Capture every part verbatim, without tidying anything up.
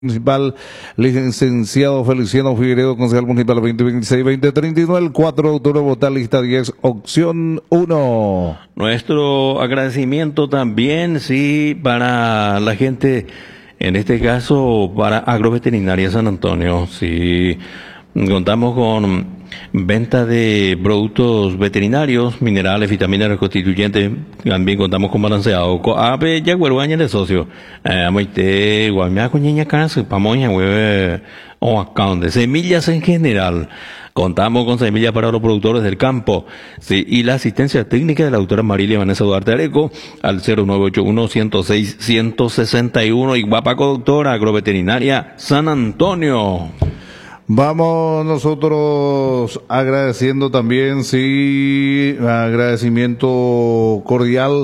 Municipal, licenciado Feliciano Figueiredo, concejal municipal veinte veintiséis veinte treinta y nueve, el cuatro de octubre, votar lista diez, opción uno. Nuestro agradecimiento también, sí, para la gente, en este caso, para Agroveterinaria San Antonio, sí, contamos con venta de productos veterinarios, minerales, vitaminas, constituyentes. También contamos con balanceado. Ave ya hueruaña de socio. Amoite, guamia coñeña casa, pamoña hueve o account de semillas en general. Contamos con semillas para los productores del campo. Sí, y la asistencia técnica de la doctora Marilia Vanessa Duarte Areco al cero nueve ocho uno, ciento seis, ciento sesenta y uno. Y Guapaco Doctora, Agroveterinaria San Antonio. Vamos nosotros agradeciendo también, sí, agradecimiento cordial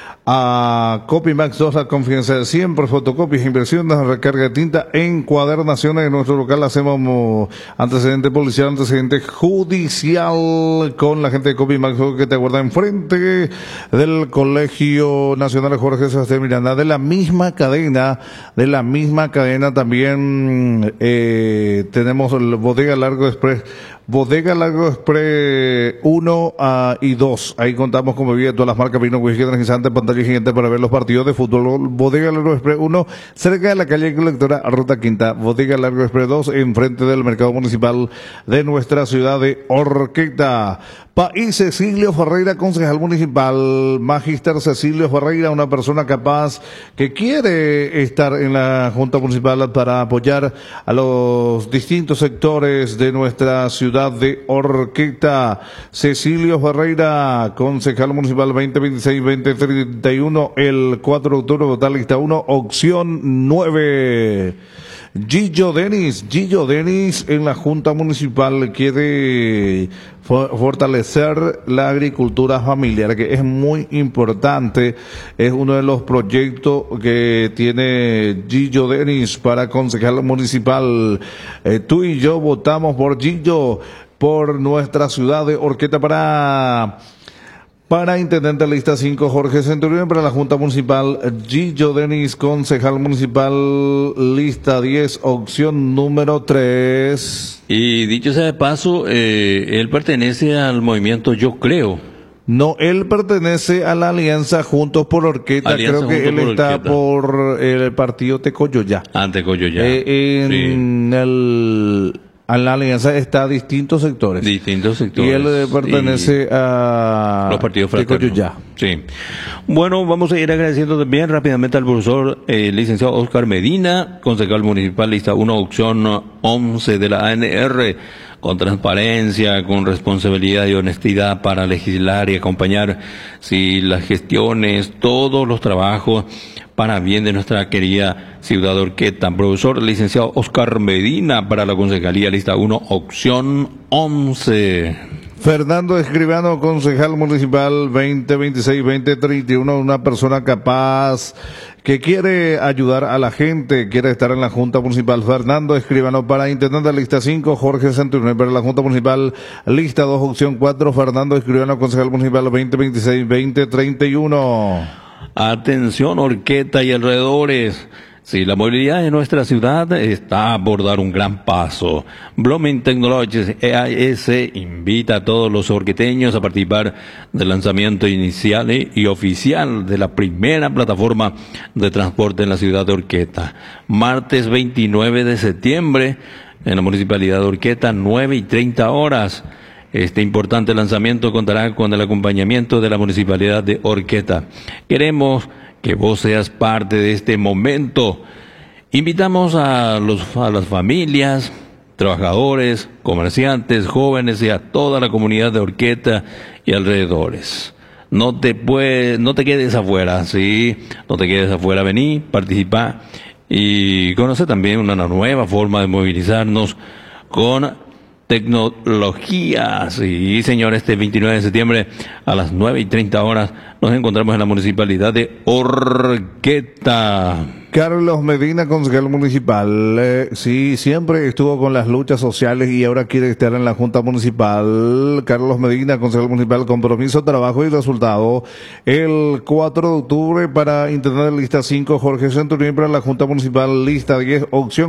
a Copimax dos, la confianza de siempre, fotocopias, inversiones, recarga de tinta, encuadernaciones. En nuestro local hacemos antecedente policial, antecedente judicial con la gente de Copimax que te aguarda enfrente del Colegio Nacional Jorge Sebastián Miranda, de la misma cadena, de la misma cadena también eh, tenemos el Bodega Largo Express. Bodega Largo Express uno uh, y dos. Ahí contamos con bebidas de todas las marcas, vino, whisky, energizante, pantalla gigante para ver los partidos de fútbol. Bodega Largo Express uno, cerca de la calle Colectora, Ruta Quinta. Bodega Largo Express dos, enfrente del mercado municipal de nuestra ciudad de Orqueta. País Cecilio Ferreira, concejal municipal. Magister Cecilio Ferreira, una persona capaz que quiere estar en la Junta Municipal para apoyar a los distintos sectores de nuestra ciudad de Orqueta. Cecilio Ferreira, concejal municipal veinte veintiséis veinte treinta y uno, el cuatro de octubre, votar lista uno, opción nueve. Gillo Denis, Gillo Denis en la Junta Municipal quiere fortalecer la agricultura familiar, que es muy importante, es uno de los proyectos que tiene Gillo Denis para concejal municipal. Eh, tú y yo votamos por Gillo, por nuestra ciudad de Orqueta. Para Para intendente lista cinco, Jorge Centurión. Para la Junta Municipal, Gillo Denis, concejal municipal lista diez, opción número tres. Y dicho sea de paso, eh, él pertenece al movimiento Yo Creo. No, él pertenece a la Alianza Juntos por Orqueta. Alianza Creo que él está Orqueta. Por el partido Tecoyoyá. Ah, Tecoyoyá. Eh, en sí. el... A la alianza está distintos sectores. Distintos sectores. Y él pertenece y a los partidos fraternos. Ya. Sí. Bueno, vamos a ir agradeciendo también rápidamente al profesor eh, licenciado Oscar Medina, concejal municipal lista uno, opción once de la A N R, con transparencia, con responsabilidad y honestidad para legislar y acompañar sí, las gestiones, todos los trabajos para bien de nuestra querida ciudad de Orqueta. Profesor licenciado Oscar Medina para la concejalía lista uno, opción once. Fernando Escribano, concejal municipal veinte veintiséis veinte treinta y uno, una persona capaz que quiere ayudar a la gente, quiere estar en la Junta Municipal. Fernando Escribano. Para intendente lista cinco, Jorge Centurión. Para la Junta Municipal lista dos, opción cuatro, Fernando Escribano, concejal municipal veinte veintiséis veinte treinta y uno. Atención Orqueta y alrededores. Sí, la movilidad de nuestra ciudad está por dar un gran paso. Blooming Technologies E A S invita a todos los orqueteños a participar del lanzamiento inicial y oficial de la primera plataforma de transporte en la ciudad de Orqueta. Martes veintinueve de septiembre, en la municipalidad de Orqueta, nueve y treinta horas. Este importante lanzamiento contará con el acompañamiento de la municipalidad de Orqueta. Queremos que vos seas parte de este momento. Invitamos a, los, a las familias, trabajadores, comerciantes, jóvenes y a toda la comunidad de Orqueta y alrededores. No te puedes, no te quedes afuera, sí, no te quedes afuera, vení, participa y conoce también una nueva forma de movilizarnos con tecnología. Sí, señor, este veintinueve de septiembre a las nueve y treinta horas nos encontramos en la municipalidad de Orqueta. Carlos Medina, concejal municipal. Eh, sí, siempre estuvo con las luchas sociales y ahora quiere estar en la Junta Municipal. Carlos Medina, concejal municipal, compromiso, trabajo y resultado. El cuatro de octubre para internar lista cinco, Jorge Centurión para la Junta Municipal, lista diez, opción